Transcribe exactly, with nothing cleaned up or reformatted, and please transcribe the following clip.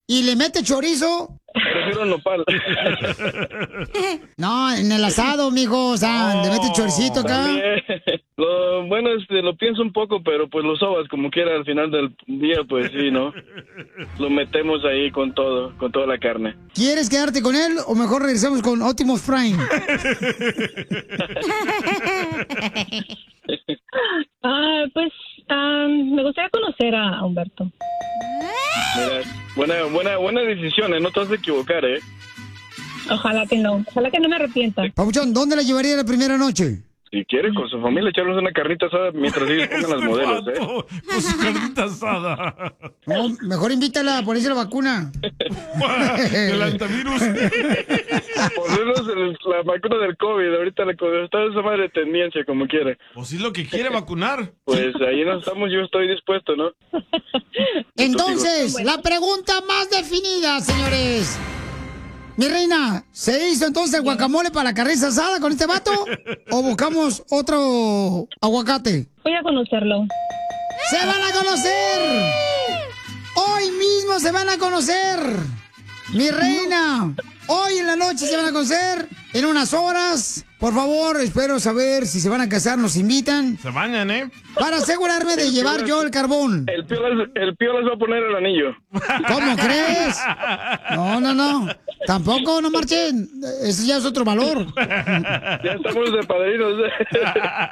y le mete chorizo. Prefiero nopal. No, en el asado, mijo, o sea, Oh, le mete choricito acá. También. Lo, bueno, este, lo pienso un poco, pero pues lo sobas como quiera al final del día, pues sí, ¿no? Lo metemos ahí con todo, con toda la carne. ¿Quieres quedarte con él o mejor regresamos con Optimus Prime? Ah, pues ah, me gustaría conocer a Humberto. Mira, buena, buena, buena decisión, ¿eh? No te vas a equivocar, ¿eh? Ojalá que no, ojalá que no me arrepienta. Papuchón, ¿dónde la llevaría la primera noche? Si quiere, con su familia, echarles una carnita asada mientras ellos pongan las modelos, ¿eh? Con su carnita asada. No, mejor invítala a ponerse la vacuna. El antivirus. Ponernos el- la vacuna del COVID, ahorita le está esa madre de tendencia, como quiere. O si lo que quiere vacunar. Pues ahí no estamos, yo estoy dispuesto, ¿no? Entonces, la pregunta más definida, señores. Mi reina, ¿se hizo entonces el guacamole para la carnita asada con este vato? ¿O buscamos otro aguacate? Voy a conocerlo. ¡Se van a conocer! ¡Hoy mismo se van a conocer! Mi reina, hoy en la noche se van a conocer, en unas horas. Por favor, espero saber si se van a casar, nos invitan. Se bañan, ¿eh? Para asegurarme de llevar yo el carbón. El piolas, el piolas va a poner el anillo. ¿Cómo crees? No, no, no. Tampoco, no marchen. Ese ya es otro valor. Ya estamos de padrinos.